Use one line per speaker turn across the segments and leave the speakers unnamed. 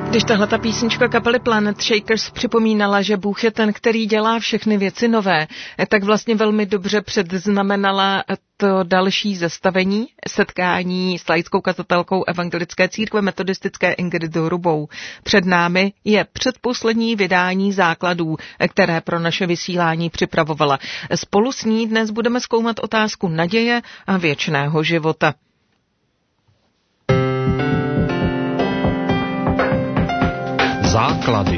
Když tahleta písnička kapely Planet Shakers připomínala, že Bůh je ten, který dělá všechny věci nové, tak vlastně velmi dobře předznamenala to další zastavení setkání s laickou kazatelkou Evangelické církve metodistické Ingrid Hrubou. Před námi je předposlední vydání základů, které pro naše vysílání připravovala. Spolu s ní dnes budeme zkoumat otázku naděje a věčného života.
Základy.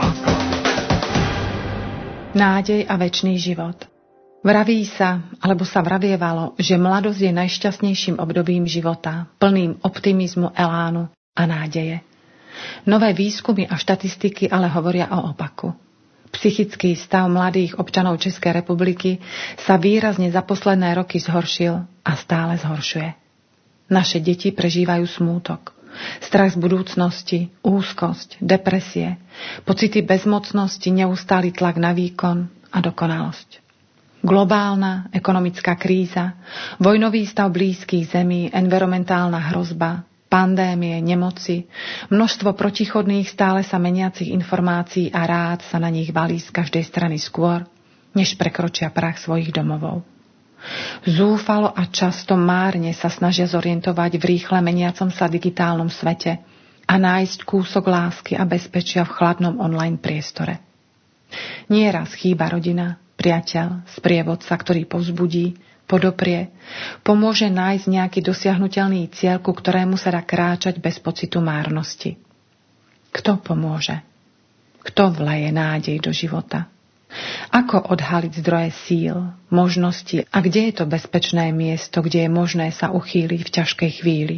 Nádej a večný život. Vraví sa, alebo sa vravievalo, že mladosť je najšťastnejším obdobím života, plným optimizmu, elánu a nádeje. Nové výskumy a štatistiky ale hovoria o opaku. Psychický stav mladých občanov Českej republiky sa výrazne za posledné roky zhoršil a stále zhoršuje. Naše deti prežívajú smútok, strach z budúcnosti, úzkosť, depresie, pocity bezmocnosti, neustály tlak na výkon a dokonalosť. Globálna ekonomická kríza, vojnový stav blízkych zemí, environmentálna hrozba, pandémie, nemoci, množstvo protichodných stále sa meniacich informácií a rád sa na nich valí z každej strany skôr, než prekročia prah svojich domovov. Zúfalo a často márne sa snažia zorientovať v rýchle meniacom sa digitálnom svete a nájsť kúsok lásky a bezpečia v chladnom online priestore. Nieraz chýba rodina, priateľ, sprievodca, ktorý povzbudí, podoprie, pomôže nájsť nejaký dosiahnuteľný cieľ, ku ktorému sa dá kráčať bez pocitu márnosti. Kto pomôže? Kto vleje nádej do života? Ako odhaliť zdroje síl, možnosti a kde je to bezpečné miesto, kde je možné sa uchýliť v ťažkej chvíli?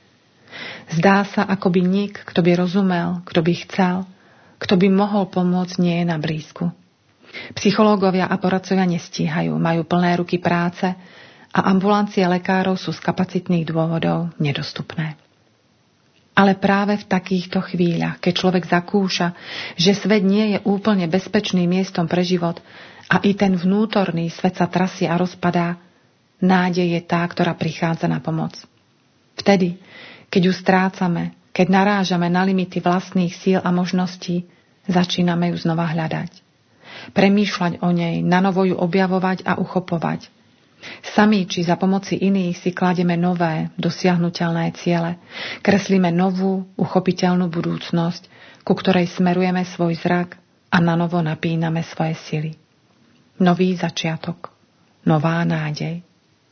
Zdá sa, ako by nik, kto by rozumel, kto by chcel, kto by mohol pomôcť, nie je na blízku. Psychológovia a poradcovia nestíhajú, majú plné ruky práce a ambulancie lekárov sú z kapacitných dôvodov nedostupné. Ale práve v takýchto chvíľach, keď človek zakúša, že svet nie je úplne bezpečným miestom pre život a i ten vnútorný svet sa trasie a rozpadá, nádej je tá, ktorá prichádza na pomoc. Vtedy, keď ju strácame, keď narážame na limity vlastných síl a možností, začíname ju znova hľadať. Premýšľať o nej, nanovo ju objavovať a uchopovať. Sami či za pomoci iných si kladieme nové, dosiahnuteľné ciele, kreslíme novú, uchopiteľnú budúcnosť, ku ktorej smerujeme svoj zrak a nanovo napíname svoje sily. Nový začiatok, nová nádej.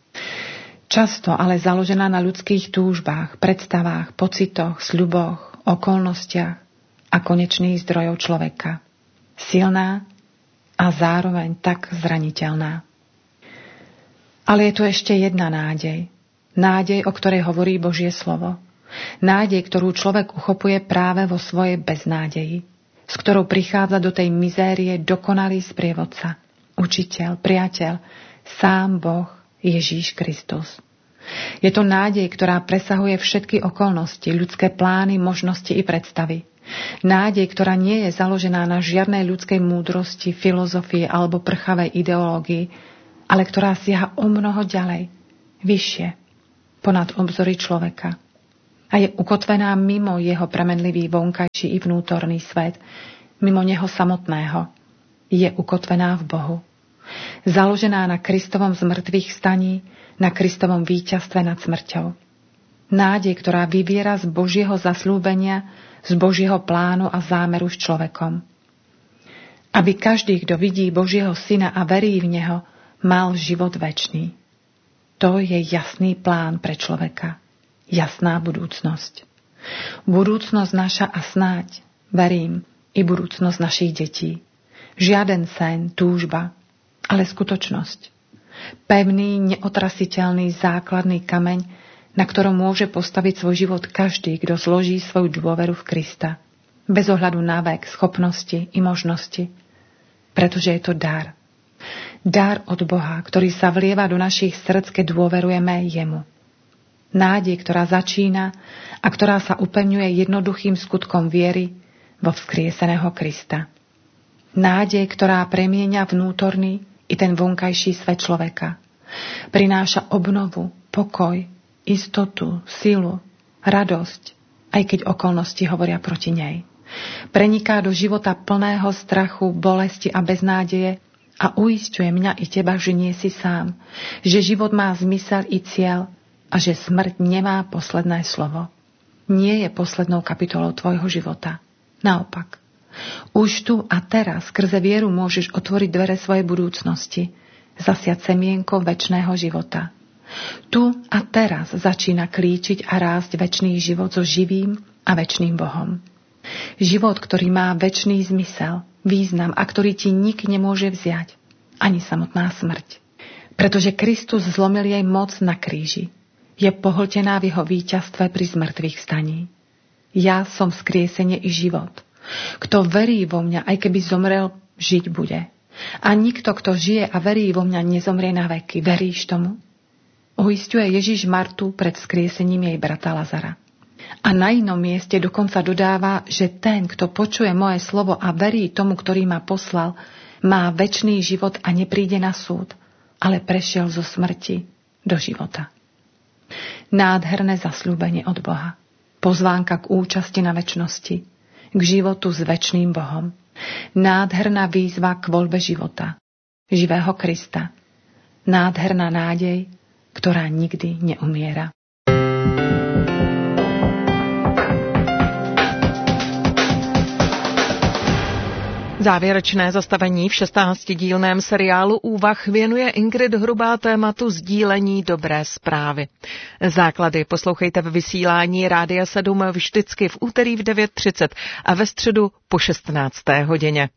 Často ale založená na ľudských túžbách, predstavách, pocitoch, sľuboch, okolnostiach a konečných zdrojov človeka. Silná a zároveň tak zraniteľná. Ale je tu ešte jedna nádej. Nádej, o ktorej hovorí Božie slovo. Nádej, ktorú človek uchopuje práve vo svojej beznádeji, s ktorou prichádza do tej mizérie dokonalý sprievodca, učiteľ, priateľ, sám Boh Ježíš Kristus. Je to nádej, ktorá presahuje všetky okolnosti, ľudské plány, možnosti i predstavy. Nádej, ktorá nie je založená na žiadnej ľudskej múdrosti, filozofii alebo prchavej ideológii, ale ktorá siaha o mnoho ďalej, vyššie, ponad obzory človeka. A je ukotvená mimo jeho premenlivý vonkajší i vnútorný svet, mimo neho samotného. Je ukotvená v Bohu. Založená na Kristovom zmrtvých staní, na Kristovom víťazstve nad smrťou. Nádej, ktorá vyviera z Božieho zasľúbenia, z Božieho plánu a zámeru s človekom. Aby každý, kto vidí Božieho syna a verí v neho, mal život večný. To je jasný plán pre človeka. Jasná budúcnosť. Budúcnosť naša a snáď, verím, i budúcnosť našich detí. Žiaden sen, túžba, ale skutočnosť. Pevný, neotrasiteľný základný kameň, na ktorom môže postaviť svoj život každý, kto zloží svoju dôveru v Krista. Bez ohľadu na vek, schopnosti i možnosti. Pretože je to dar. Dar od Boha, ktorý sa vlieva do našich srdc, keď dôverujeme jemu. Nádej, ktorá začína a ktorá sa upevňuje jednoduchým skutkom viery vo vzkrieseného Krista. Nádej, ktorá premieňa vnútorný i ten vonkajší svet človeka. Prináša obnovu, pokoj, istotu, silu, radosť, aj keď okolnosti hovoria proti nej. Preniká do života plného strachu, bolesti a beznádeje a uisťuje mňa i teba, že nie si sám, že život má zmysel i cieľ a že smrť nemá posledné slovo. Nie je poslednou kapitolou tvojho života. Naopak. Už tu a teraz skrze vieru môžeš otvoriť dvere svojej budúcnosti, zasiať semienko večného života. Tu a teraz začína klíčiť a rásť večný život so živým a večným Bohom. Život, ktorý má večný zmysel, význam a ktorý ti nik nemôže vziať, ani samotná smrť. Pretože Kristus zlomil jej moc na kríži. Je pohltená v jeho víťazstve pri zmrtvých vstaní. Ja som vzkriesenie i život. Kto verí vo mňa, aj keby zomrel, žiť bude. A nikto, kto žije a verí vo mňa, nezomrie na veky. Veríš tomu? Uisťuje Ježiš Martu pred vzkriesením jej brata Lazara. A na inom mieste dokonca dodáva, že ten, kto počuje moje slovo a verí tomu, ktorý ma poslal, má večný život a nepríde na súd, ale prešiel zo smrti do života. Nádherné zasľúbenie od Boha. Pozvánka k účasti na večnosti, k životu s večným Bohom. Nádherná výzva k voľbe života, živého Krista. Nádherná nádej, ktorá nikdy neumiera.
Závěrečné zastavení v 16dílném seriálu Úvah věnuje Ingrid Hrubá tématu sdílení dobré zprávy. Základy poslouchejte ve vysílání Rádia 7 vždycky v úterý v 9:30 a ve středu po 16. hodině.